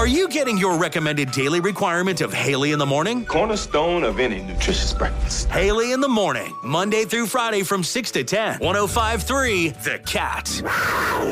Are you getting your recommended daily requirement of Haley in the morning? Cornerstone of any nutritious breakfast. Haley in the morning, Monday through Friday from 6 to 10. 105.3 The Cat.